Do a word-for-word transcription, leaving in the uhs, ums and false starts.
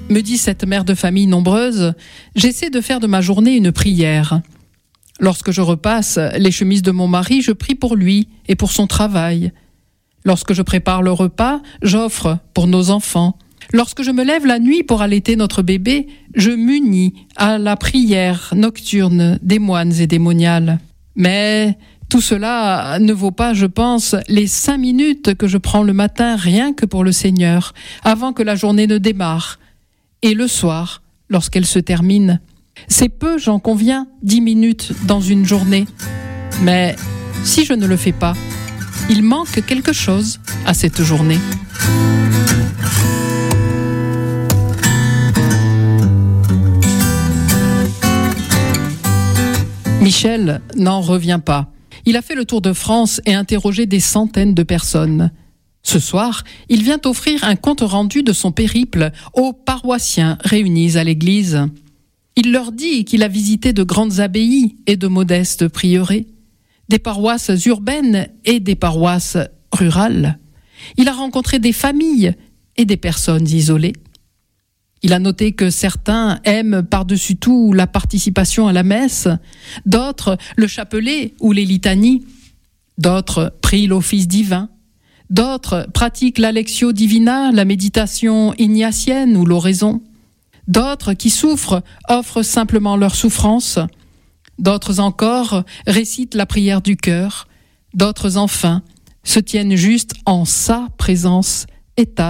me dit cette mère de famille nombreuse, j'essaie de faire de ma journée une prière. Lorsque je repasse les chemises de mon mari, je prie pour lui et pour son travail. Lorsque je prépare le repas, j'offre pour nos enfants. Lorsque je me lève la nuit pour allaiter notre bébé, je m'unis à la prière nocturne des moines et des moniales. Mais tout cela ne vaut pas, je pense, les cinq minutes que je prends le matin rien que pour le Seigneur, avant que la journée ne démarre, et le soir, lorsqu'elle se termine. C'est peu, j'en conviens, dix minutes dans une journée. Mais si je ne le fais pas, il manque quelque chose à cette journée. Michel n'en revient pas. Il a fait le tour de France et interrogé des centaines de personnes. Ce soir, il vient offrir un compte-rendu de son périple aux paroissiens réunis à l'église. Il leur dit qu'il a visité de grandes abbayes et de modestes prieurés, des paroisses urbaines et des paroisses rurales. Il a rencontré des familles et des personnes isolées. Il a noté que certains aiment par-dessus tout la participation à la messe, d'autres le chapelet ou les litanies, d'autres prient l'office divin, d'autres pratiquent la lectio divina, la méditation ignatienne ou l'oraison, d'autres qui souffrent offrent simplement leur souffrance, d'autres encore récitent la prière du cœur, d'autres enfin se tiennent juste en sa présence, état